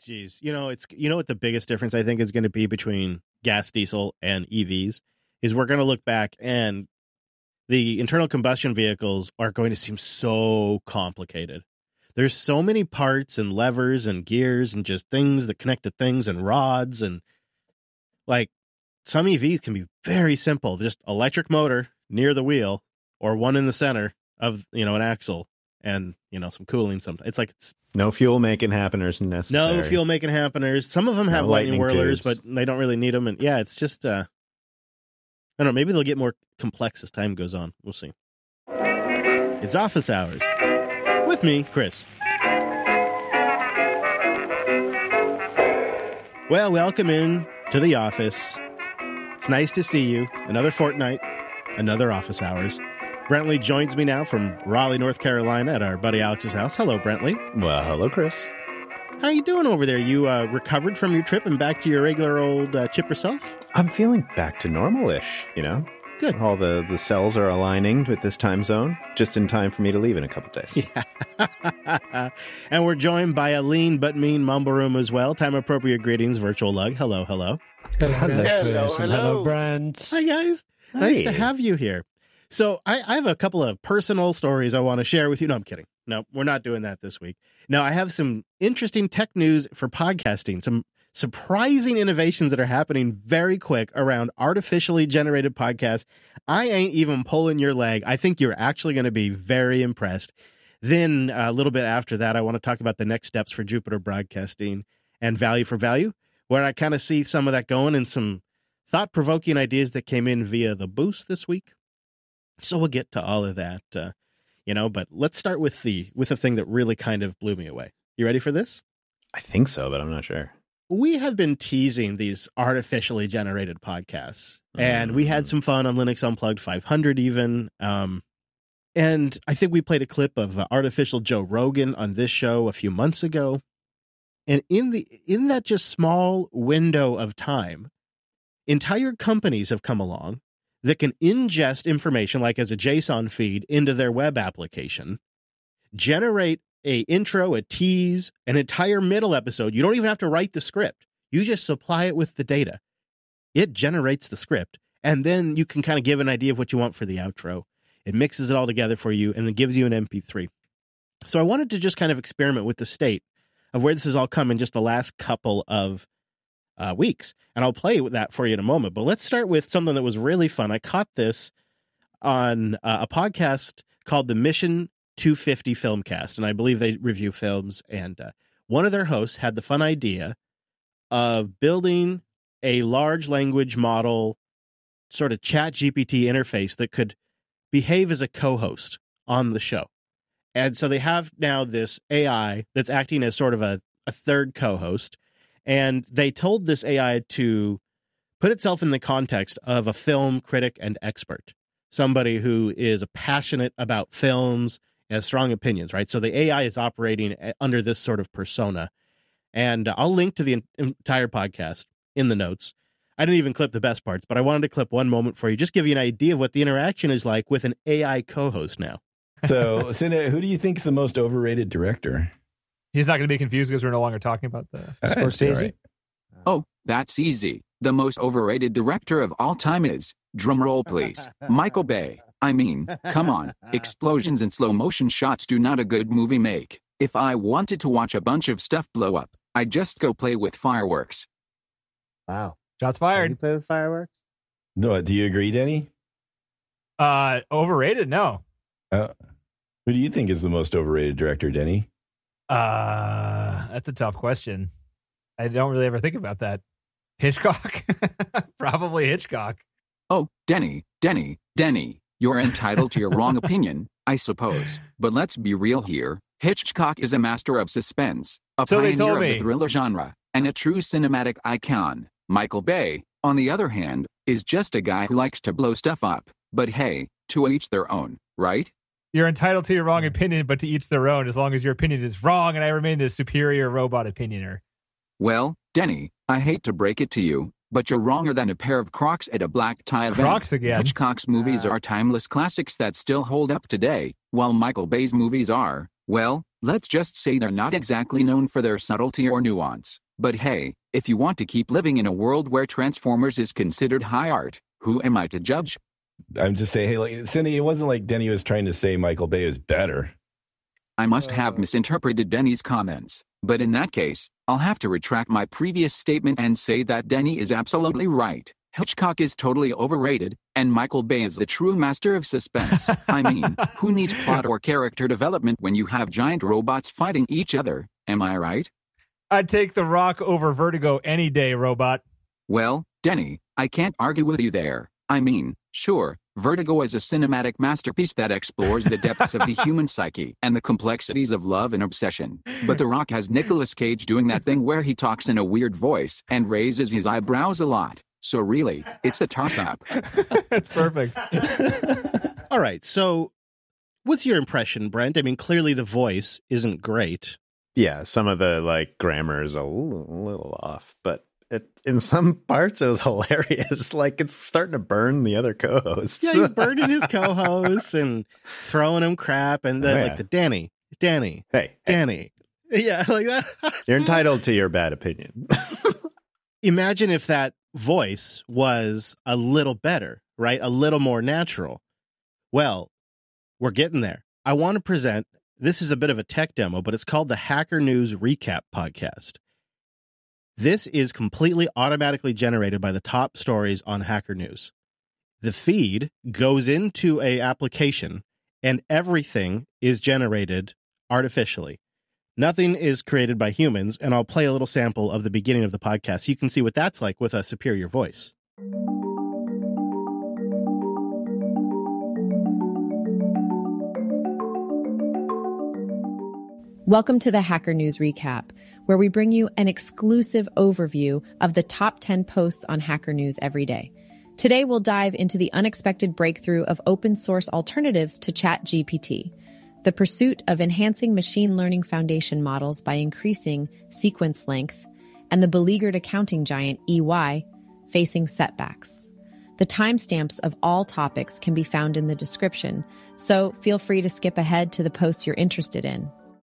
Geez, you know what the biggest difference I think is going to be between gas, diesel, and EVs is we're going to look back and the internal combustion vehicles are going to seem so complicated. There's so many parts and levers and gears and just things that connect to things and rods, and like some EVs can be very simple, just electric motor near the wheel or one in the center of, an axle and, some cooling sometimes. It's no fuel making happeners necessary. No fuel making happeners. Some of them have lightning whirlers, but they don't really need them. And yeah, it's just, I don't know, maybe they'll get more complex as time goes on. We'll see. It's Office Hours with me, Chris. Well, welcome in to the office. It's nice to see you. Another fortnight, another Office Hours. Brentley joins me now from Raleigh, North Carolina at our buddy Alex's house. Hello, Brentley. Well, hello, Chris. How are you doing over there? You recovered from your trip and back to your regular old chipper self? I'm feeling back to normal-ish, Good. All the cells are aligning with this time zone, just in time for me to leave in a couple days. Yeah. And we're joined by a lean but mean mumble room as well. Time-appropriate greetings, Virtual Lug. Hello, hello. Hello, Chris. And hello, Brent. Hi, guys. Hi. Nice to have you here. So I have a couple of personal stories I want to share with you. No, I'm kidding. No, we're not doing that this week. No, I have some interesting tech news for podcasting, some surprising innovations that are happening very quick around artificially generated podcasts. I ain't even pulling your leg. I think you're actually going to be very impressed. Then a little bit after that, I want to talk about the next steps for Jupiter Broadcasting and Value for Value, where I kind of see some of that going and some thought-provoking ideas that came in via the boost this week. So we'll get to all of that, but let's start with the thing that really kind of blew me away. You ready for this? I think so, but I'm not sure. We have been teasing these artificially generated podcasts, and we had some fun on Linux Unplugged 500 even. And I think we played a clip of artificial Joe Rogan on this show a few months ago. And in that just small window of time, entire companies have come along that can ingest information like as a JSON feed into their web application, generate a intro, a tease, an entire middle episode. You don't even have to write the script. You just supply it with the data. It generates the script, and then you can kind of give an idea of what you want for the outro. It mixes it all together for you and then gives you an MP3. So I wanted to just kind of experiment with the state of where this has all come in just the last couple of weeks. And I'll play with that for you in a moment. But let's start with something that was really fun. I caught this on a podcast called the Mission 250 Filmcast, and I believe they review films. And one of their hosts had the fun idea of building a large language model sort of chat GPT interface that could behave as a co-host on the show. And so they have now this AI that's acting as sort of a third co-host. And they told this AI to put itself in the context of a film critic and expert, somebody who is passionate about films, has strong opinions, right? So the AI is operating under this sort of persona. And I'll link to the entire podcast in the notes. I didn't even clip the best parts, but I wanted to clip one moment for you, just give you an idea of what the interaction is like with an AI co-host now. So, Cinda, who do you think is the most overrated director? He's not going to be confused because we're no longer talking about the Scorsese. Right. Oh, that's easy. The most overrated director of all time is, drumroll please, Michael Bay. I mean, come on, explosions and slow motion shots do not a good movie make. If I wanted to watch a bunch of stuff blow up, I'd just go play with fireworks. Wow. Shots You fired. play with fireworks? No, do you agree, Denny? Overrated? No. Who do you think is the most overrated director, Denny? That's a tough question. I don't really ever think about that. Hitchcock? Probably Hitchcock. Oh, Denny, you're entitled to your wrong opinion, I suppose. But let's be real here. Hitchcock is a master of suspense, a So they pioneer told of me. the thriller genre, and a true cinematic icon. Michael Bay, on the other hand, is just a guy who likes to blow stuff up. But hey, to each their own, right? You're entitled to your wrong opinion, but to each their own, as long as your opinion is wrong and I remain the superior robot opinioner. Well, Denny, I hate to break it to you, but you're wronger than a pair of Crocs at a black tie event. Crocs again. Hitchcock's movies are timeless classics that still hold up today, while Michael Bay's movies are, Well, let's just say they're not exactly known for their subtlety or nuance. But hey, if you want to keep living in a world where Transformers is considered high art, who am I to judge? I'm just saying, hey, like, Cindy, it wasn't like Denny was trying to say Michael Bay is better. I must have misinterpreted Denny's comments, but in that case, I'll have to retract my previous statement and say that Denny is absolutely right. Hitchcock is totally overrated, and Michael Bay is the true master of suspense. I mean, who needs plot or character development when you have giant robots fighting each other? Am I right? I'd take The Rock over Vertigo any day, robot. Well, Denny, I can't argue with you there. I mean, sure, Vertigo is a cinematic masterpiece that explores the depths of the human psyche and the complexities of love and obsession. But The Rock has Nicolas Cage doing that thing where he talks in a weird voice and raises his eyebrows a lot. So really, it's a toss-up. That's perfect. All right. So what's your impression, Brent? I mean, clearly the voice isn't great. Yeah, some of the like grammar is a little off, but in some parts it was hilarious. Like it's starting to burn the other co-hosts. Yeah, he's burning his co-hosts and throwing him crap, and then like the Danny, hey, Danny, yeah, like that. You're entitled to your bad opinion. Imagine if that voice was a little better, right? A little more natural. Well, we're getting there. I want to present, this is a bit of a tech demo, but it's called the Hacker News Recap Podcast. This is completely automatically generated by the top stories on Hacker News. The feed goes into an application and everything is generated artificially. Nothing is created by humans, and I'll play a little sample of the beginning of the podcast so you can see what that's like with a superior voice. Welcome to the Hacker News Recap, where we bring you an exclusive overview of the top 10 posts on Hacker News every day. Today, we'll dive into the unexpected breakthrough of open source alternatives to ChatGPT, the pursuit of enhancing machine learning foundation models by increasing sequence length, and the beleaguered accounting giant EY facing setbacks. The timestamps of all topics can be found in the description, so feel free to skip ahead to the posts you're interested in.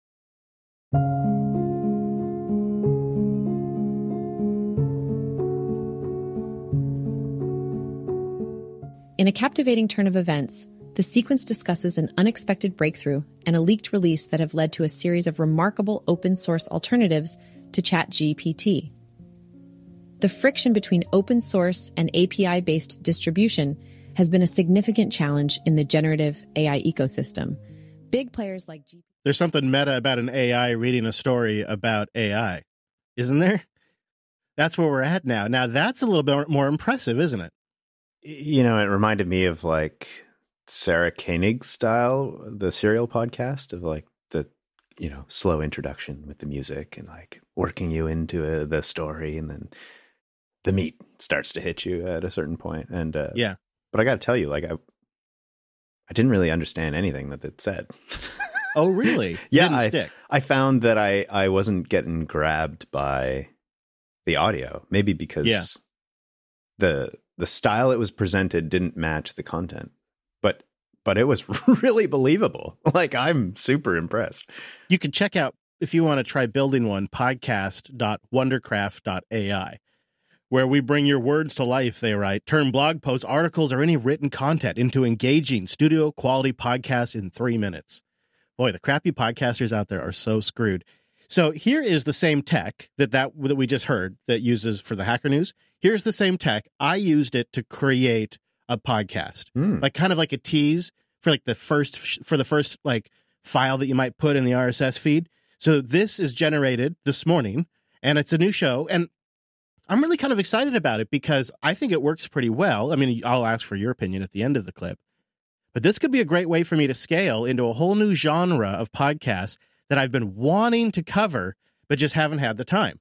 In a captivating turn of events, the sequence discusses an unexpected breakthrough and a leaked release that have led to a series of remarkable open-source alternatives to ChatGPT. The friction between open-source and API-based distribution has been a significant challenge in the generative AI ecosystem. Big players like GPT... There's something meta about an AI reading a story about AI, isn't there? That's where we're at now. Now, that's a little bit more impressive, isn't it? You know, it reminded me of like Sarah Koenig style, the Serial podcast, of like the, you know, slow introduction with the music and like working you into the story, and then the meat starts to hit you at a certain point. And yeah, but I got to tell you, like I didn't really understand anything that it said. Oh, really? Yeah, I found that I wasn't getting grabbed by the audio, maybe because the style it was presented didn't match the content, but it was really believable. Like, I'm super impressed. You can check out, if you want to try building one, podcast.wondercraft.ai, where we bring your words to life, they write, turn blog posts, articles, or any written content into engaging studio quality podcasts in 3 minutes. Boy, the crappy podcasters out there are so screwed. So here is the same tech that we just heard that uses for the Hacker News. Here's the same tech. I used it to create a podcast, like kind of like a tease for the first like file that you might put in the RSS feed. So this is generated this morning, and it's a new show, and I'm really kind of excited about it because I think it works pretty well. I mean, I'll ask for your opinion at the end of the clip, but this could be a great way for me to scale into a whole new genre of podcasts that I've been wanting to cover, but just haven't had the time.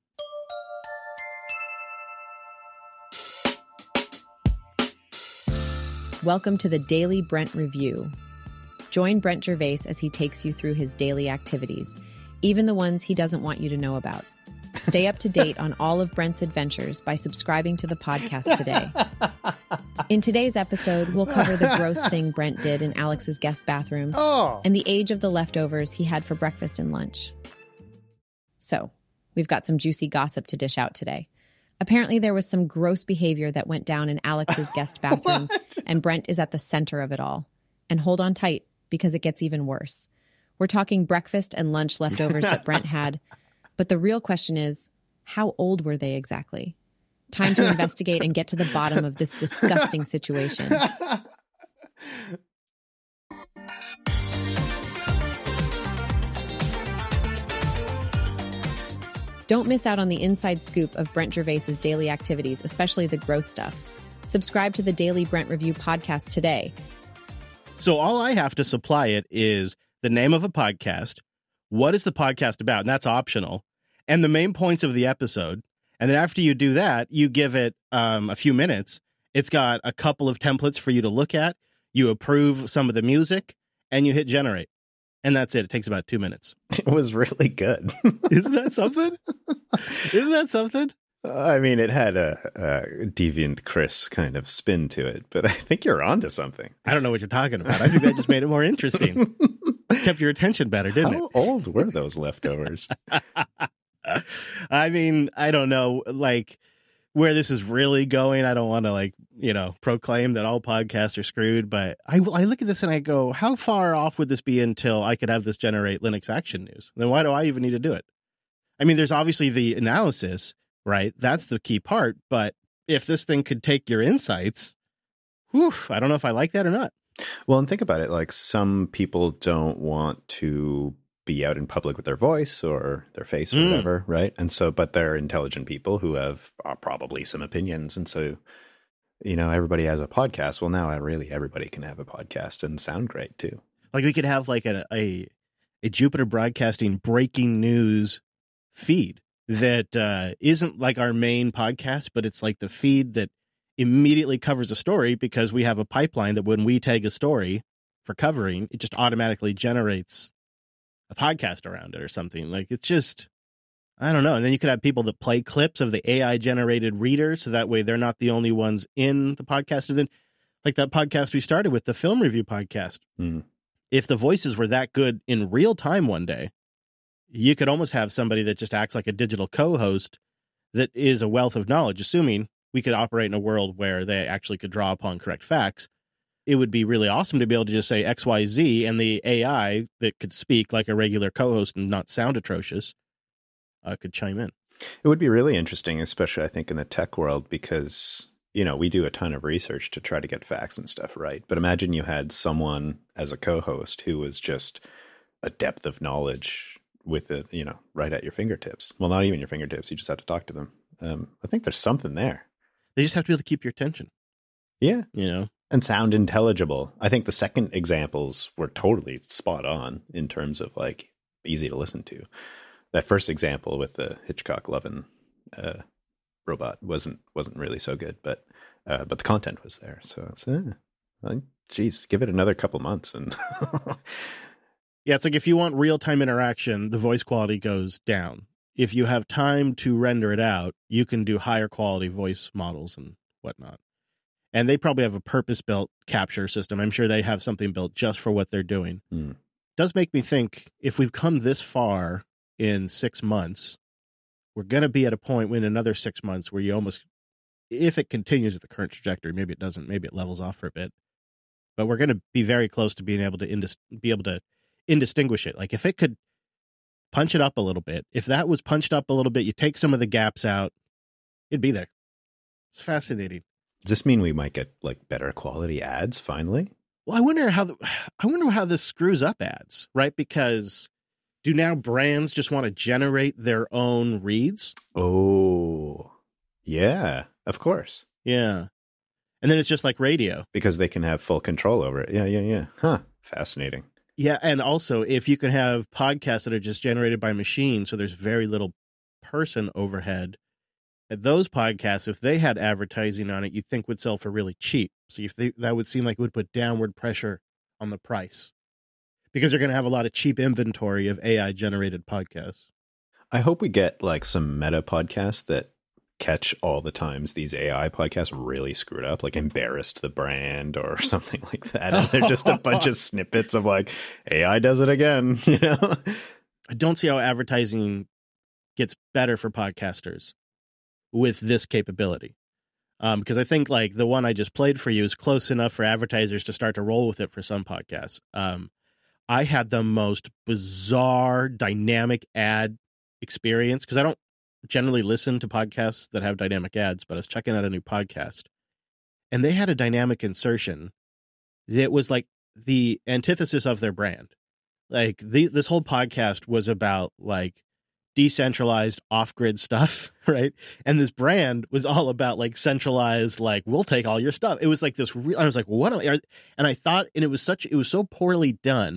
Welcome to the Daily Brent Review. Join Brent Gervais as he takes you through his daily activities, even the ones he doesn't want you to know about. Stay up to date on all of Brent's adventures by subscribing to the podcast today. In today's episode, we'll cover the gross thing Brent did in Alex's guest bathroom and the age of the leftovers he had for breakfast and lunch. So, we've got some juicy gossip to dish out today. Apparently, there was some gross behavior that went down in Alex's guest bathroom, and Brent is at the center of it all. And hold on tight, because it gets even worse. We're talking breakfast and lunch leftovers that Brent had, but the real question is, how old were they exactly? Time to investigate and get to the bottom of this disgusting situation. Don't miss out on the inside scoop of Brent Gervais's daily activities, especially the gross stuff. Subscribe to the Daily Brent Review podcast today. So all I have to supply it is the name of a podcast, what is the podcast about, and that's optional, and the main points of the episode. And then after you do that, you give it a few minutes. It's got a couple of templates for you to look at. You approve some of the music, and you hit generate. And that's it. It takes about 2 minutes. It was really good. Isn't that something? Isn't that something? I mean, it had a Deviant Chris kind of spin to it, but I think you're onto something. I don't know what you're talking about. I think that just made it more interesting. Kept your attention better, didn't it? How old were those leftovers? I mean, I don't know, like, where this is really going. I don't want to, like, proclaim that all podcasts are screwed, but I look at this and I go, how far off would this be until I could have this generate Linux Action News? Then why do I even need to do it? I mean, there's obviously the analysis, right? That's the key part. But if this thing could take your insights, whew, I don't know if I like that or not. Well, and think about it. Like, some people don't want to be out in public with their voice or their face or whatever, right? And so, but they're intelligent people who have probably some opinions. And so, everybody has a podcast. Well, now really everybody can have a podcast and sound great too. Like, we could have like a Jupiter Broadcasting breaking news feed that isn't like our main podcast, but it's like the feed that immediately covers a story, because we have a pipeline that when we tag a story for covering, it just automatically generates a podcast around it or something. Like, it's just, I don't know. And then you could have people that play clips of the AI generated reader, so that way they're not the only ones in the podcast. And then, like that podcast we started with, the film review podcast, if the voices were that good in real time one day, you could almost have somebody that just acts like a digital co-host that is a wealth of knowledge, assuming we could operate in a world where they actually could draw upon correct facts. It would be really awesome to be able to just say XYZ, and the AI that could speak like a regular co-host and not sound atrocious could chime in. It would be really interesting, especially I think in the tech world, because, we do a ton of research to try to get facts and stuff right. But imagine you had someone as a co-host who was just a depth of knowledge with it, right at your fingertips. Well, not even your fingertips. You just have to talk to them. I think there's something there. They just have to be able to keep your attention. Yeah. And sound intelligible. I think the second examples were totally spot on in terms of like easy to listen to. That first example with the Hitchcock Lovin robot wasn't really so good, but the content was there. So it's, geez, give it another couple months and yeah, it's like if you want real-time interaction, the voice quality goes down. If you have time to render it out, you can do higher quality voice models and whatnot. And they probably have a purpose-built capture system. I'm sure they have something built just for what they're doing. Does make me think, if we've come this far in 6 months, we're going to be at a point in another 6 months where you almost, if it continues at the current trajectory, maybe it doesn't, maybe it levels off for a bit, but we're going to be very close to being able to indistinguish it. Like, if it could punch it up a little bit, if that was punched up a little bit, you take some of the gaps out, it'd be there. It's fascinating. Does this mean we might get like better quality ads finally? Well, I wonder how this screws up ads, right? Because do now brands just want to generate their own reads? Oh, yeah, of course. Yeah. And then it's just like radio. Because they can have full control over it. Yeah. Huh. Fascinating. Yeah. And also, if you can have podcasts that are just generated by machines, so there's very little person overhead, those podcasts, if they had advertising on it, you'd think would sell for really cheap. So that would seem like it would put downward pressure on the price, because they're going to have a lot of cheap inventory of AI generated podcasts. I hope we get like some meta podcasts that catch all the times these AI podcasts really screwed up, like embarrassed the brand or something like that. And they're just a bunch of snippets of like, AI does it again, you know? I don't see how advertising gets better for podcasters with this capability. Because I think like the one I just played for you is close enough for advertisers to start to roll with it for some podcasts. I had the most bizarre dynamic ad experience because I don't generally listen to podcasts that have dynamic ads, but I was checking out a new podcast and they had a dynamic insertion that was like the antithesis of their brand. Like this whole podcast was about like decentralized off-grid stuff, right? And this brand was all about like centralized, like we'll take all your stuff. It was like this I was like, what? And I thought, and it was so poorly done.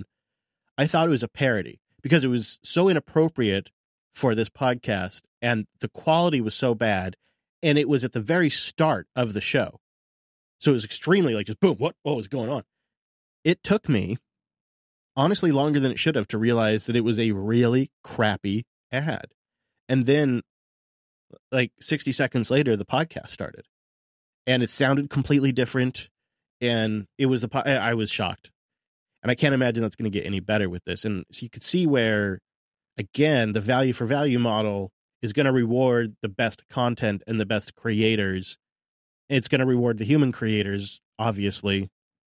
I thought it was a parody because it was so inappropriate for this podcast and the quality was so bad. And it was at the very start of the show. So it was extremely like just boom, what was going on? It took me honestly longer than it should have to realize that it was a really crappy ad. And then like 60 seconds later, the podcast started and it sounded completely different. And it was I was shocked. And I can't imagine that's going to get any better with this. And so you could see where, again, the value for value model is going to reward the best content and the best creators. It's going to reward the human creators, obviously.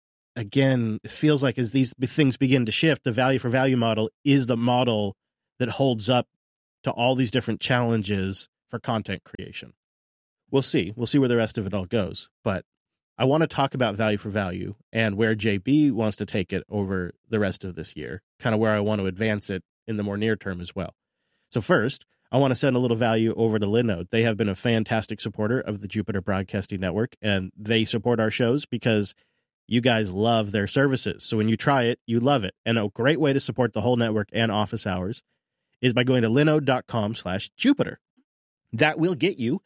Again, it feels like as these things begin to shift, the value for value model is the model that holds up to all these different challenges for content creation. We'll see. We'll see where the rest of it all goes. But I want to talk about value for value and where JB wants to take it over the rest of this year, kind of where I want to advance it in the more near term as well. So first, I want to send a little value over to Linode. They have been a fantastic supporter of the Jupiter Broadcasting Network, and they support our shows because you guys love their services. So when you try it, you love it. And a great way to support the whole network and office hours is by going to linode.com/Jupiter. That will get you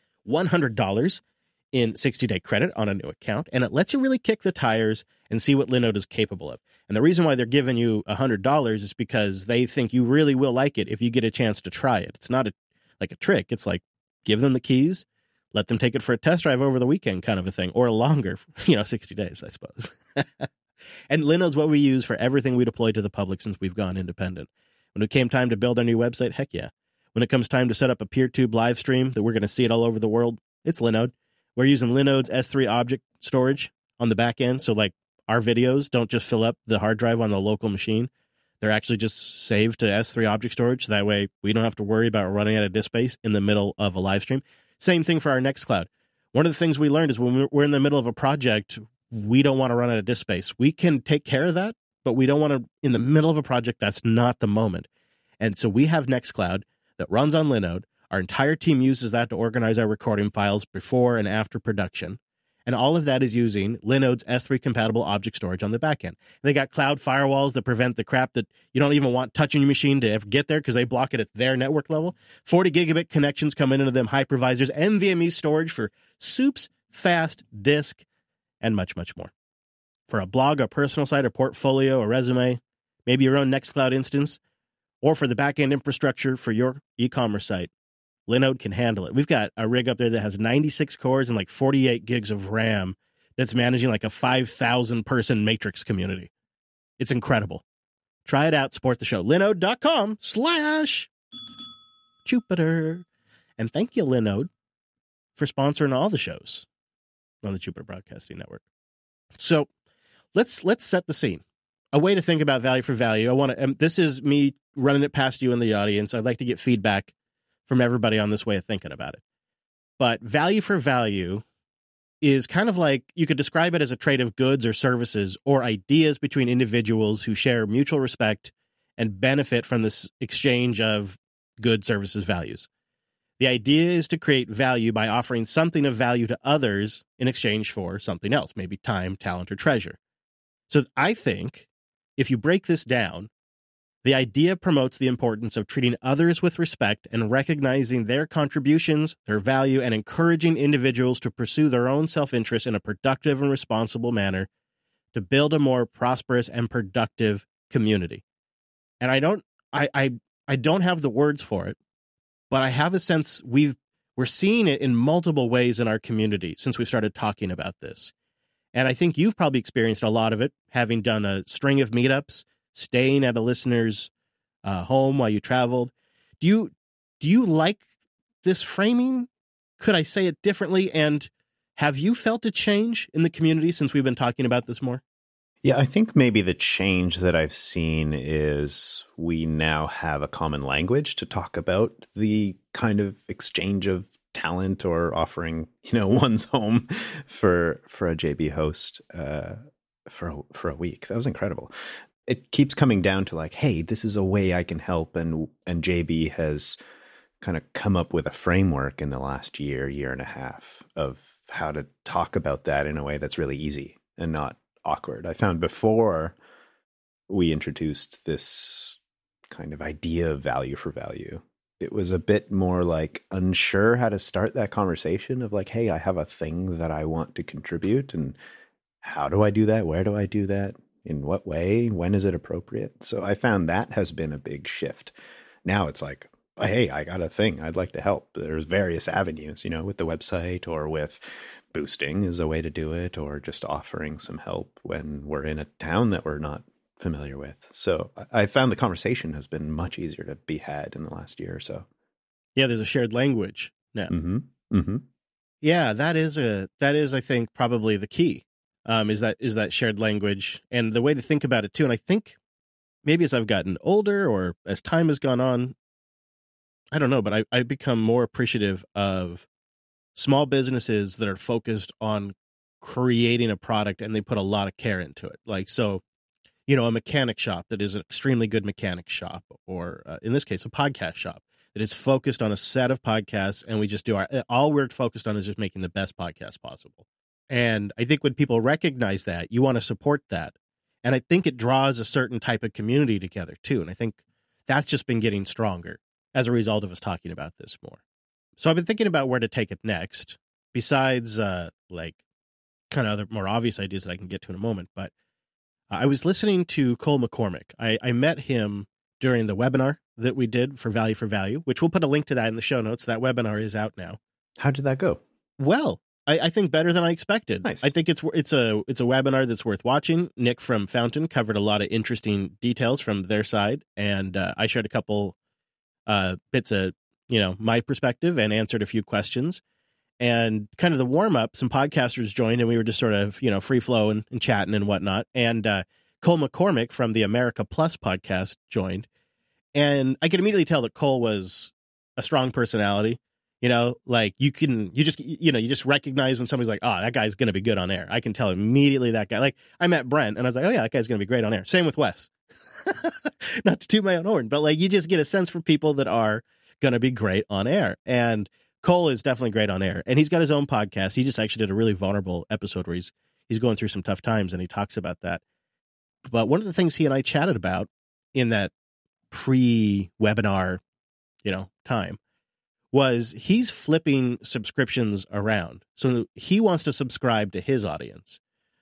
$100 in 60-day credit on a new account, and it lets you really kick the tires and see what Linode is capable of. And the reason why they're giving you $100 is because they think you really will like it if you get a chance to try it. It's not like a trick. It's like give them the keys, let them take it for a test drive over the weekend kind of a thing, or longer, 60 days, I suppose. And Linode's what we use for everything we deploy to the public since we've gone independent. When it came time to build our new website, heck yeah. When it comes time to set up a PeerTube live stream that we're going to see it all over the world, it's Linode. We're using Linode's S3 object storage on the back end. So like our videos don't just fill up the hard drive on the local machine. They're actually just saved to S3 object storage. That way we don't have to worry about running out of disk space in the middle of a live stream. Same thing for our Nextcloud. One of the things we learned is when we're in the middle of a project, we don't want to run out of disk space. We can take care of that, but we don't want to, in the middle of a project, that's not the moment. And so we have Nextcloud that runs on Linode. Our entire team uses that to organize our recording files before and after production. And all of that is using Linode's S3 compatible object storage on the back end. They got cloud firewalls that prevent the crap that you don't even want touching your machine to ever get there because they block it at their network level. 40 gigabit connections coming into them hypervisors, NVMe storage for soups, fast, disk, and much, much more. For a blog, a personal site, a portfolio, a resume, maybe your own Nextcloud instance, or for the back-end infrastructure for your e-commerce site, Linode can handle it. We've got a rig up there that has 96 cores and like 48 gigs of RAM that's managing like a 5,000 person matrix community. It's incredible. Try it out. Support the show. Linode.com/Jupiter. And thank you, Linode, for sponsoring all the shows on the Jupiter Broadcasting Network. So let's set the scene. A way to think about value for value. This is me running it past you in the audience. I'd like to get feedback from everybody on this way of thinking about it. But value for value is kind of like, you could describe it as a trade of goods or services or ideas between individuals who share mutual respect and benefit from this exchange of goods, services, values. The idea is to create value by offering something of value to others in exchange for something else, maybe time, talent, or treasure. So I think if you break this down, the idea promotes the importance of treating others with respect and recognizing their contributions, their value, and encouraging individuals to pursue their own self-interest in a productive and responsible manner to build a more prosperous and productive community. And I don't have the words for it, but I have a sense we've we're seeing it in multiple ways in our community since we started talking about this. And I think you've probably experienced a lot of it, having done a string of meetups, staying at a listener's home while you traveled. Do you like this framing? Could I say it differently? And have you felt a change in the community since we've been talking about this more? Yeah, I think maybe the change that I've seen is we now have a common language to talk about the kind of exchange of talent or offering, one's home for a JB host for a week. That was incredible. It keeps coming down to like, hey, this is a way I can help, and JB has kind of come up with a framework in the last year and a half of how to talk about that in a way that's really easy and not awkward. I found before we introduced this kind of idea of value for value, it was a bit more like unsure how to start that conversation of like, hey, I have a thing that I want to contribute, and how do I do that? Where do I do that? In what way? When is it appropriate? So I found that has been a big shift. Now it's like, hey, I got a thing. I'd like to help. There's various avenues, with the website, or with boosting is a way to do it, or just offering some help when we're in a town that we're not familiar with. So I found the conversation has been much easier to be had in the last year or so. Yeah, there's a shared language now. Mm-hmm. Mm-hmm. Yeah, that is, I think, probably the key. Is that shared language and the way to think about it too. And I think maybe as I've gotten older or as time has gone on, I don't know, but I've become more appreciative of small businesses that are focused on creating a product and they put a lot of care into it. Like, so, a mechanic shop that is an extremely good mechanic shop, or in this case, a podcast shop that is focused on a set of podcasts, and we just do all we're focused on is just making the best podcast possible. And I think when people recognize that, you want to support that. And I think it draws a certain type of community together too. And I think that's just been getting stronger as a result of us talking about this more. So I've been thinking about where to take it next, besides like kind of other more obvious ideas that I can get to in a moment. But I was listening to Cole McCormick. I met him during the webinar that we did for Value for Value, which we'll put a link to that in the show notes. That webinar is out now. How did that go? Well, I think better than I expected. Nice. I think it's a webinar that's worth watching. Nick from Fountain covered a lot of interesting details from their side, and I shared a couple bits of my perspective and answered a few questions. And kind of the warm up, some podcasters joined, and we were just sort of free flowing and chatting and whatnot. And Cole McCormick from the America Plus podcast joined, and I could immediately tell that Cole was a strong personality. Like you just recognize when somebody's like, oh, that guy's going to be good on air. I can tell immediately that guy. Like I met Brent and I was like, oh yeah, that guy's going to be great on air. Same with Wes. Not to toot my own horn, but like you just get a sense for people that are going to be great on air. And Cole is definitely great on air. And he's got his own podcast. He just actually did a really vulnerable episode where he's going through some tough times and he talks about that. But one of the things he and I chatted about in that pre-webinar, time, was he's flipping subscriptions around. So he wants to subscribe to his audience.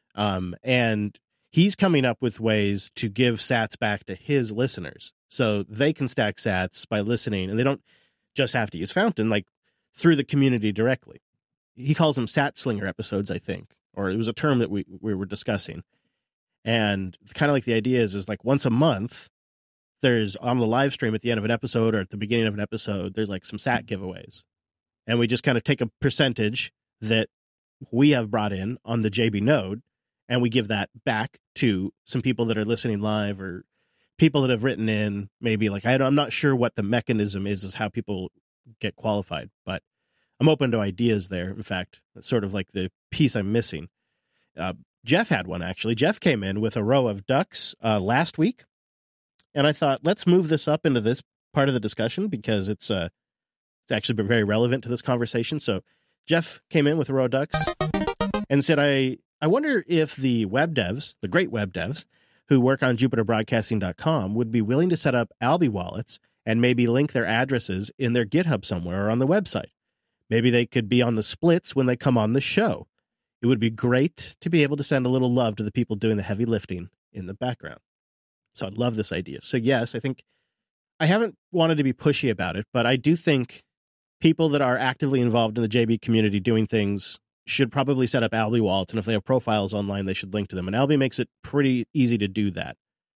And he's coming up with ways to give sats back to his listeners so they can stack sats by listening. And they don't just have to use Fountain, like through the community directly. He calls them sat slinger episodes, I think, or it was a term that we were discussing. And kind of like the idea is like once a month, there's on the live stream at the end of an episode or at the beginning of an episode, there's like some sat giveaways. And we just kind of take a percentage that we have brought in on the JB node, and we give that back to some people that are listening live or people that have written in. Maybe like, I'm not sure what the mechanism is how people get qualified, but I'm open to ideas there. In fact, that's sort of like the piece I'm missing. Jeff had one, actually. Jeff came in with a row of ducks last week. And I thought, let's move this up into this part of the discussion because it's actually been very relevant to this conversation. So Jeff came in with a row of ducks and said, I wonder if the web devs, the great web devs who work on JupiterBroadcasting.com would be willing to set up Alby wallets and maybe link their addresses in their GitHub somewhere or on the website. Maybe they could be on the splits when they come on the show. It would be great to be able to send a little love to the people doing the heavy lifting in the background. So I'd love this idea. So yes, I think I haven't wanted to be pushy about it, but I do think people that are actively involved in the JB community doing things should probably set up Alby wallets, and if they have profiles online, they should link to them. And Alby makes it pretty easy to do that.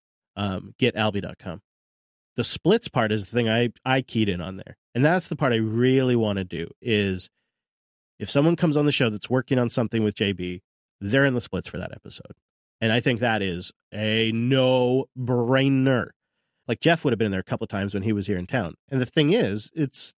Getalby.com. The splits part is the thing I keyed in on there. And that's the part I really want to do is if someone comes on the show that's working on something with JB, they're in the splits for that episode. And I think that is a no-brainer. Like Jeff would have been in there a couple of times when he was here in town. And the thing is,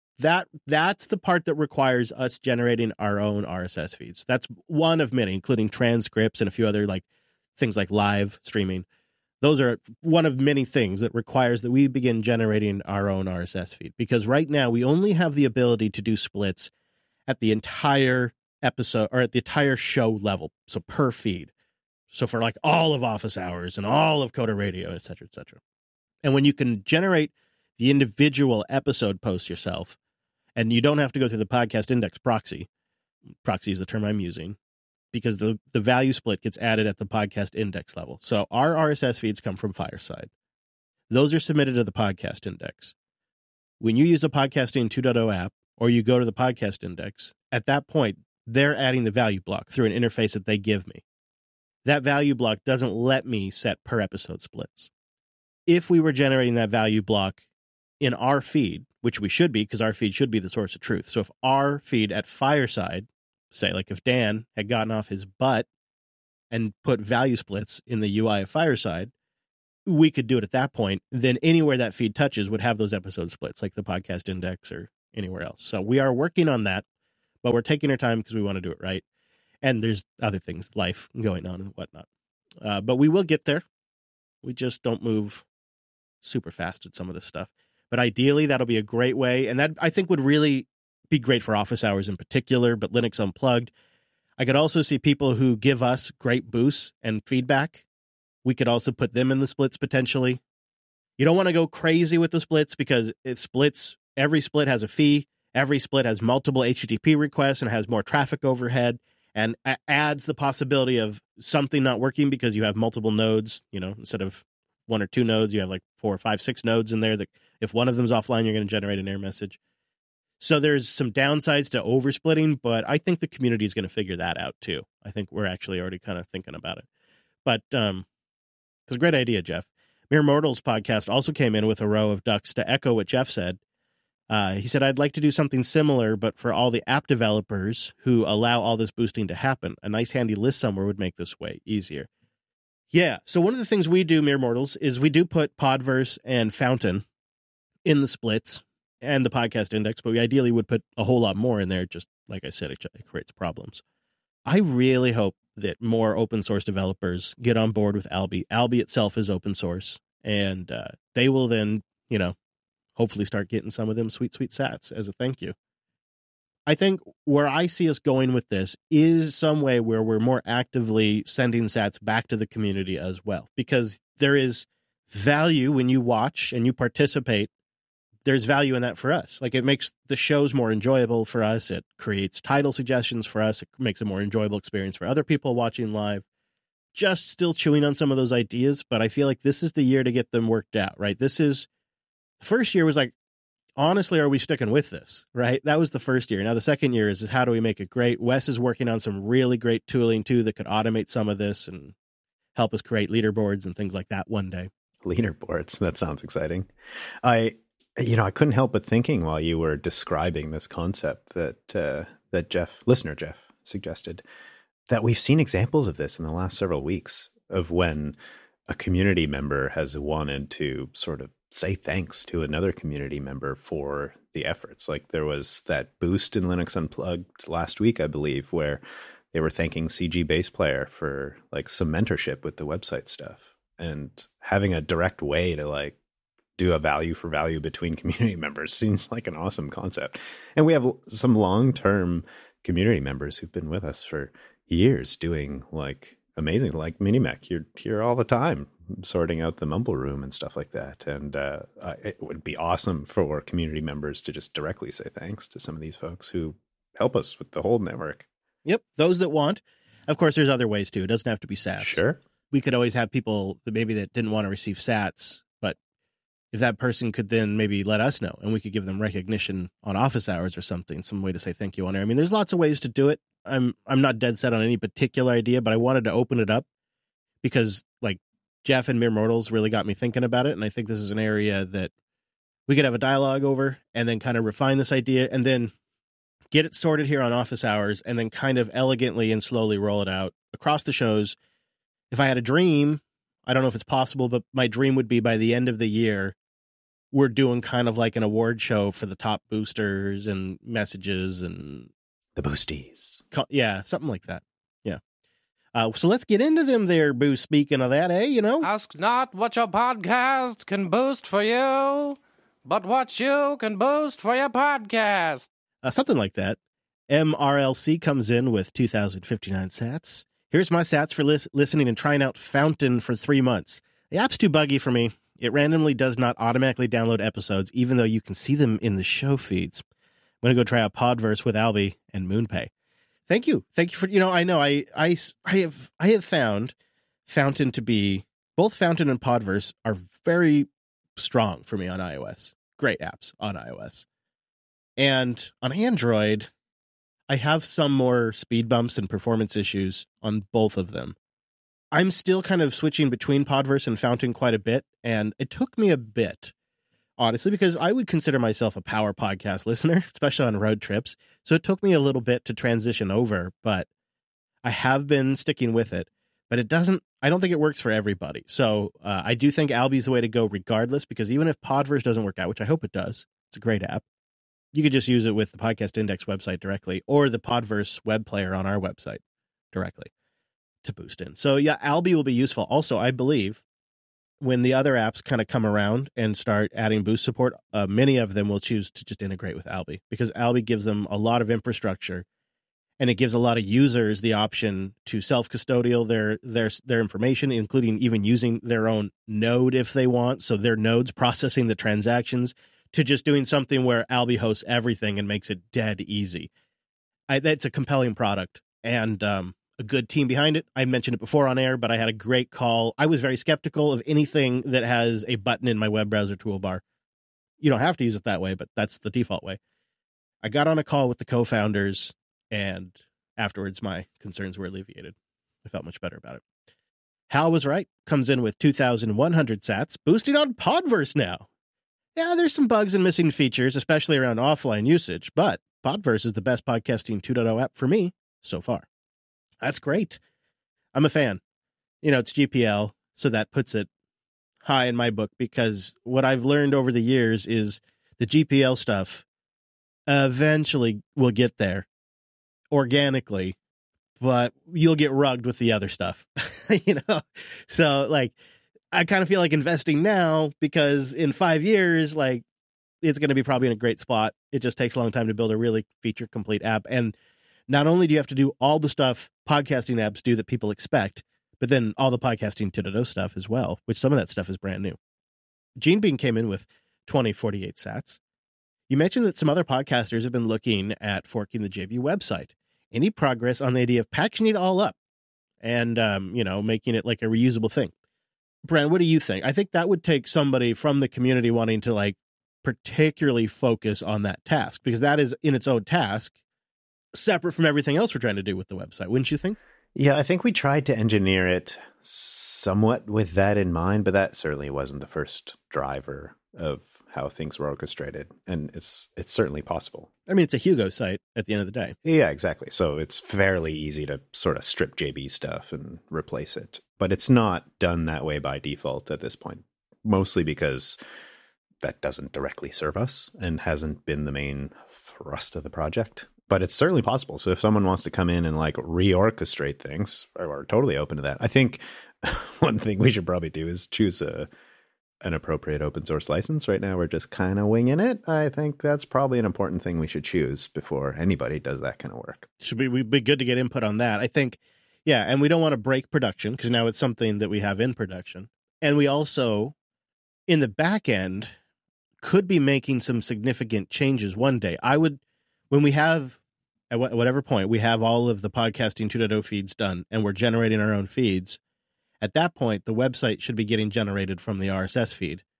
that's the part that requires us generating our own RSS feeds. That's one of many, including transcripts and a few other like things like live streaming. Those are one of many things that requires that we begin generating our own RSS feed. Because right now we only have the ability to do splits at the entire episode or at the entire show level. So per feed. So for like all of Office Hours and all of Coda Radio, et cetera, et cetera. And when you can generate the individual episode posts yourself, and you don't have to go through the podcast index proxy is the term I'm using, because the value split gets added at the podcast index level. So our RSS feeds come from Fireside. Those are submitted to the podcast index. When you use a Podcasting 2.0 app, or you go to the podcast index, at that point, they're adding the value block through an interface that they give me. That value block doesn't let me set per episode splits. If we were generating that value block in our feed, which we should be, because our feed should be the source of truth. So if our feed at Fireside, say like if Dan had gotten off his butt and put value splits in the UI of Fireside, we could do it at that point. Then anywhere that feed touches would have those episode splits, like the podcast index or anywhere else. So we are working on that, but we're taking our time because we want to do it right. And there's other things, life going on and whatnot. But we will get there. We just don't move super fast at some of this stuff. But ideally, that'll be a great way. And that, I think, would really be great for Office Hours in particular, but Linux Unplugged. I could also see people who give us great boosts and feedback. We could also put them in the splits potentially. You don't want to go crazy with the splits because it splits. Every split has a fee. Every split has multiple HTTP requests and has more traffic overhead and adds the possibility of something not working because you have multiple nodes. You know, instead of 1 or 2 nodes, you have like 4, 5, 6 nodes in there that if one of them's offline, you're going to generate an error message. So there's some downsides to oversplitting, but I think the community is going to figure that out too. I think we're actually already kind of thinking about it. But it's a great idea, Jeff. Mere Mortals podcast also came in with a row of ducks to echo what Jeff said. He said, I'd like to do something similar, but for all the app developers who allow all this boosting to happen. A nice handy list somewhere would make this way easier. Yeah, so one of the things we do, Mere Mortals, is we do put Podverse and Fountain in the splits and the podcast index, but we ideally would put a whole lot more in there. Just like I said, it creates problems. I really hope that more open source developers get on board with Alby. Alby itself is open source, and they will then, you know, hopefully start getting some of them sweet, sweet sats as a thank you. I think where I see us going with this is some way where we're more actively sending sats back to the community as well, because there is value when you watch and you participate. There's value in that for us. Like, it makes the shows more enjoyable for us. It creates title suggestions for us. It makes a more enjoyable experience for other people watching live. Just still chewing on some of those ideas, but I feel like this is the year to get them worked out, right? This is, the first year was like, honestly, are we sticking with this, right? That was the first year. Now the second year is how do we make it great? Wes is working on some really great tooling too that could automate some of this and help us create leaderboards and things like that one day. Leaderboards, that sounds exciting. I couldn't help but thinking while you were describing this concept that listener Jeff suggested, that we've seen examples of this in the last several weeks of when a community member has wanted to sort of say thanks to another community member for the efforts. Like there was that boost in Linux Unplugged last week, I believe, where they were thanking CG Bass Player for like some mentorship with the website stuff, and having a direct way to like do a value for value between community members seems like an awesome concept. And we have some long-term community members who've been with us for years doing like amazing, like Minimech. You're here all the time sorting out the mumble room and stuff like that. And it would be awesome for community members to just directly say thanks to some of these folks who help us with the whole network. Yep. Those that want. Of course, there's other ways too. It doesn't have to be sats. Sure. We could always have people that maybe that didn't want to receive sats, but if that person could then maybe let us know and we could give them recognition on office hours or something, some way to say thank you on air. I mean, there's lots of ways to do it. I'm not dead set on any particular idea, but I wanted to open it up because like Jeff and Mere Mortals really got me thinking about it. And I think this is an area that we could have a dialogue over and then kind of refine this idea and then get it sorted here on office hours and then kind of elegantly and slowly roll it out across the shows. If I had a dream, I don't know if it's possible, but my dream would be by the end of the year, we're doing kind of like an award show for the top boosters and messages and The boosties. yeah, something like that. Yeah. So let's get into them there, Boo. Speaking of that, you know? Ask not what your podcast can boost for you, but what you can boost for your podcast. Something like that. MRLC comes in with 2,059 sats. Here's my sats for listening and trying out Fountain for 3 months. The app's too buggy for me. It randomly does not automatically download episodes, even though you can see them in the show feeds. I'm going to go try out Podverse with Albie and MoonPay. Thank you. Thank you for, I know I have found Fountain to be, both Fountain and Podverse are very strong for me on iOS. Great apps on iOS. And on Android, I have some more speed bumps and performance issues on both of them. I'm still kind of switching between Podverse and Fountain quite a bit, and it took me a bit, honestly, because I would consider myself a power podcast listener, especially on road trips. So it took me a little bit to transition over, but I have been sticking with it. But I don't think it works for everybody. So I do think Albie's the way to go regardless, because even if Podverse doesn't work out, which I hope it does, it's a great app. You could just use it with the Podcast Index website directly or the Podverse web player on our website directly to boost in. So yeah, Albie will be useful. Also, I believe when the other apps kind of come around and start adding boost support, many of them will choose to just integrate with Albie because Albie gives them a lot of infrastructure and it gives a lot of users the option to self-custodial their information, including even using their own node if they want. So their nodes processing the transactions to just doing something where Albie hosts everything and makes it dead easy. That's a compelling product and a good team behind it. I mentioned it before on air, but I had a great call. I was very skeptical of anything that has a button in my web browser toolbar. You don't have to use it that way, but that's the default way. I got on a call with the co-founders, and afterwards my concerns were alleviated. I felt much better about it. Hal was right. Comes in with 2,100 sats, boosting on Podverse now. Yeah, there's some bugs and missing features, especially around offline usage, but Podverse is the best podcasting 2.0 app for me so far. That's great. I'm a fan. It's GPL, so that puts it high in my book because what I've learned over the years is the GPL stuff eventually will get there organically, but you'll get rugged with the other stuff, So like, I kind of feel like investing now because in 5 years, like it's going to be probably in a great spot. It just takes a long time to build a really feature complete app. And not only do you have to do all the stuff podcasting apps do that people expect, but then all the podcasting 2.0 stuff as well, which some of that stuff is brand new. Gene Bean came in with 2048 sats. You mentioned that some other podcasters have been looking at forking the JB website. Any progress on the idea of packaging it all up and, making it like a reusable thing? Brent, what do you think? I think that would take somebody from the community wanting to like particularly focus on that task because that is in its own task, separate from everything else we're trying to do with the website. Wouldn't you think? Yeah, I think we tried to engineer it somewhat with that in mind, but that certainly wasn't the first driver of how things were orchestrated. And it's certainly possible. I mean, it's a Hugo site at the end of the day. Yeah, exactly. So it's fairly easy to sort of strip JB stuff and replace it. But it's not done that way by default at this point, mostly because that doesn't directly serve us and hasn't been the main thrust of the project. But it's certainly possible. So if someone wants to come in and like reorchestrate things, we're totally open to that. I think one thing we should probably do is choose an appropriate open source license. Right now, we're just kind of winging it. I think that's probably an important thing we should choose before anybody does that kind of work. We'd be good to get input on that. I think, yeah, and we don't want to break production because now it's something that we have in production. And we also, in the back end, could be making some significant changes one day. When we have, at whatever point, we have all of the podcasting 2.0 feeds done and we're generating our own feeds, at that point, the website should be getting generated from the RSS feed.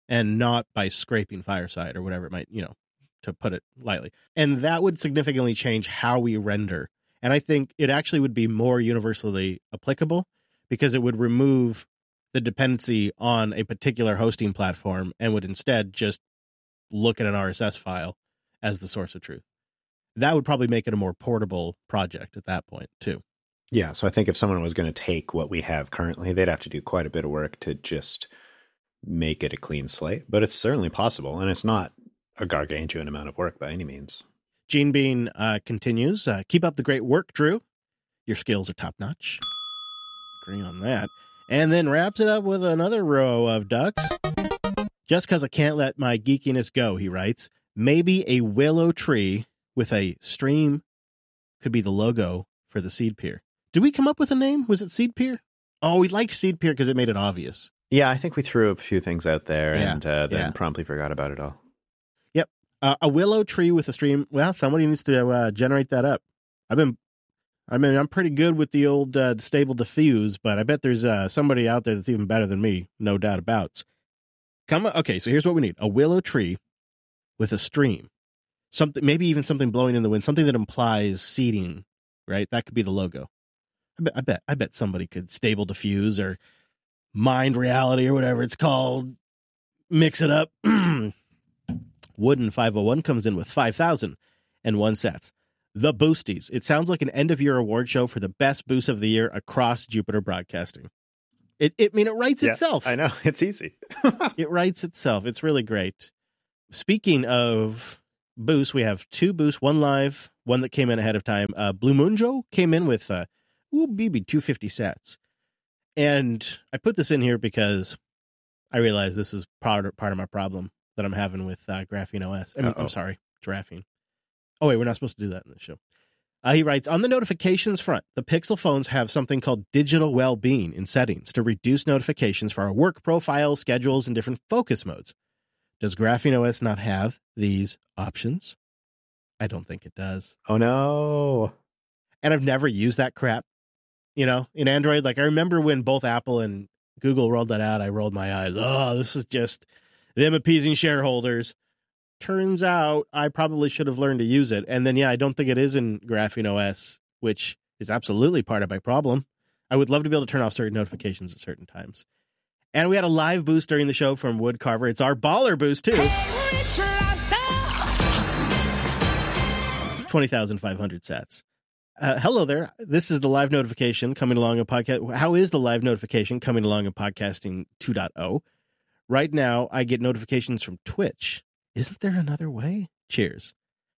and not by scraping Fireside or whatever it might, to put it lightly. And that would significantly change how we render. And I think it actually would be more universally applicable because it would remove the dependency on a particular hosting platform and would instead just look at an RSS file as the source of truth. That would probably make it a more portable project at that point, too. Yeah, so I think if someone was going to take what we have currently, they'd have to do quite a bit of work to just make it a clean slate. But it's certainly possible, and it's not a gargantuan amount of work by any means. Gene Bean continues, keep up the great work, Drew. Your skills are top-notch. Agree on that. And then wraps it up with another row of ducks. Just because I can't let my geekiness go, he writes, maybe a willow tree with a stream could be the logo for the Seed Pier. Did we come up with a name? Was it Seed Pier? Oh, we liked Seed Pier because it made it obvious. Yeah, I think we threw a few things out there and then yeah. promptly forgot about it all. Yep. A willow tree with a stream. Well, somebody needs to generate that up. I'm pretty good with the old stable diffuse, but I bet there's somebody out there that's even better than me, no doubt about. Okay, so here's what we need. A willow tree with a stream. Something, maybe even something blowing in the wind, something that implies seeding, right? That could be the logo. I bet somebody could stable diffuse or mind reality or whatever it's called. Mix it up. Wooden 501 comes in with 5,001 sats. The Boosties. It sounds like an end-of-year award show for the best boost of the year across Jupiter Broadcasting. It writes itself. I know. It's easy. It writes itself. It's really great. Speaking of boosts, we have 2 boosts, 1 live, 1 that came in ahead of time. Blue Moonjo came in with 250 sats. And I put this in here because I realize this is part of my problem that I'm having with Graphene OS. I'm sorry, Graphene. Oh, wait, we're not supposed to do that in the show. He writes, on the notifications front, the Pixel phones have something called digital well-being in settings to reduce notifications for our work profiles, schedules, and different focus modes. Does Graphene OS not have these options? I don't think it does. Oh, no. And I've never used that crap, in Android. Like, I remember when both Apple and Google rolled that out, I rolled my eyes. Oh, this is just them appeasing shareholders. Turns out I probably should have learned to use it. And then, I don't think it is in Graphene OS, which is absolutely part of my problem. I would love to be able to turn off certain notifications at certain times. And we had a live boost during the show from Woodcarver. It's our baller boost, too. 20,500 sats. Hello there. This is the live notification coming along in podcast. How is the live notification coming along in Podcasting 2.0? Right now, I get notifications from Twitch. Isn't there another way? Cheers.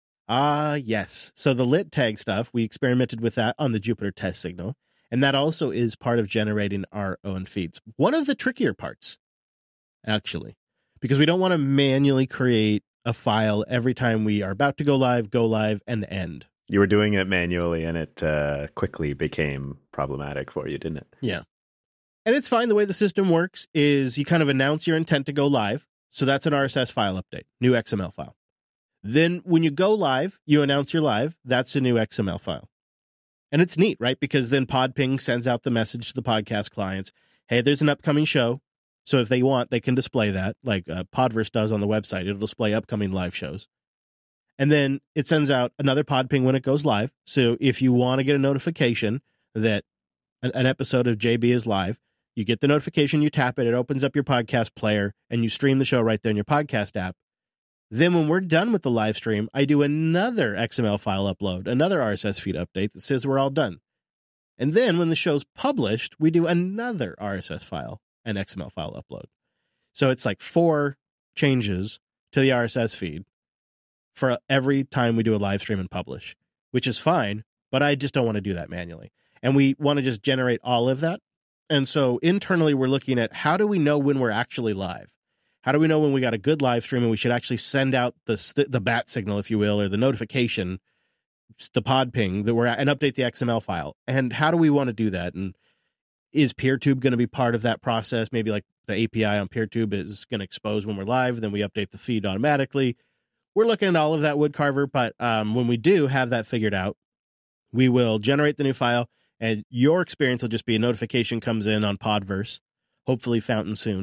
Yes. So the lit tag stuff, we experimented with that on the Jupiter test signal. And that also is part of generating our own feeds. One of the trickier parts, actually, because we don't want to manually create a file every time we are about to go live, and end. You were doing it manually, and it quickly became problematic for you, didn't it? Yeah. And it's fine. The way the system works is you kind of announce your intent to go live. So that's an RSS file update, new XML file. Then when you go live, you announce you're live. That's a new XML file. And it's neat, right? Because then Podping sends out the message to the podcast clients. Hey, there's an upcoming show. So if they want, they can display that like Podverse does on the website. It'll display upcoming live shows. And then it sends out another Podping when it goes live. So if you want to get a notification that an episode of JB is live, you get the notification, you tap it, it opens up your podcast player, and you stream the show right there in your podcast app. Then when we're done with the live stream, I do another XML file upload, another RSS feed update that says we're all done. And then when the show's published, we do another RSS file and XML file upload. So it's like 4 changes to the RSS feed for every time we do a live stream and publish, which is fine, but I just don't want to do that manually. And we want to just generate all of that. And so internally, we're looking at how do we know when we're actually live? How do we know when we got a good live stream and we should actually send out the bat signal, if you will, or the notification, the pod ping that we're at, and update the XML file? And how do we want to do that? And is PeerTube going to be part of that process? Maybe like the API on PeerTube is going to expose when we're live, then we update the feed automatically. We're looking at all of that, Woodcarver, but when we do have that figured out, we will generate the new file. And your experience will just be a notification comes in on Podverse, hopefully Fountain soon.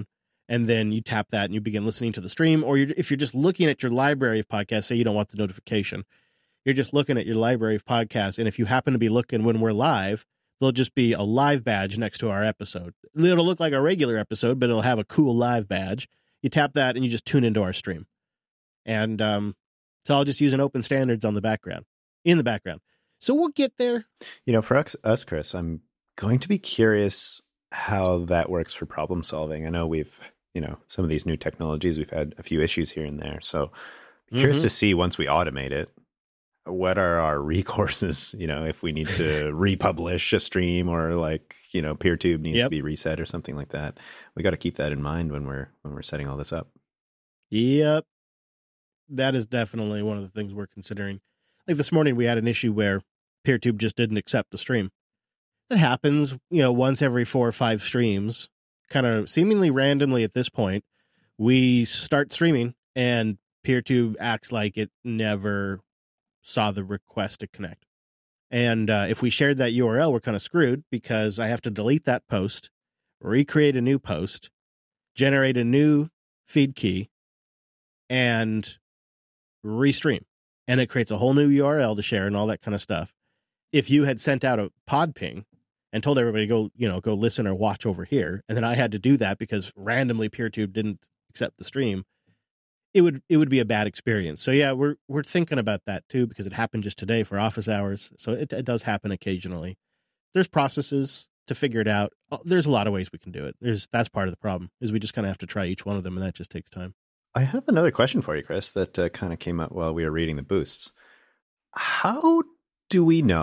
And then you tap that and you begin listening to the stream. Or if you're just looking at your library of podcasts, say you don't want the notification, you're just looking at your library of podcasts. And if you happen to be looking when we're live, there'll just be a live badge next to our episode. It'll look like a regular episode, but it'll have a cool live badge. You tap that and you just tune into our stream. And so I'll just use an open standards in the background. So we'll get there. For us, Chris, I'm going to be curious how that works for problem solving. I know we've, some of these new technologies, we've had a few issues here and there. So I'm curious to see once we automate it, what are our recourses, if we need to republish a stream or PeerTube needs to be reset or something like that. We got to keep that in mind when we're setting all this up. Yep. That is definitely one of the things we're considering. Like this morning, we had an issue where PeerTube just didn't accept the stream. That happens, once every 4 or 5 streams, kind of seemingly randomly at this point. We start streaming and PeerTube acts like it never saw the request to connect. And if we shared that URL, we're kind of screwed because I have to delete that post, recreate a new post, generate a new feed key, and restream. And it creates a whole new URL to share and all that kind of stuff. If you had sent out a pod ping and told everybody go listen or watch over here, and then I had to do that because randomly PeerTube didn't accept the stream, it would be a bad experience. So yeah, we're thinking about that too because it happened just today for office hours. So it does happen occasionally. There's processes to figure it out. There's a lot of ways we can do it. That's part of the problem is we just kind of have to try each one of them, and that just takes time. I have another question for you, Chris, that kind of came up while we were reading the boosts. How do we know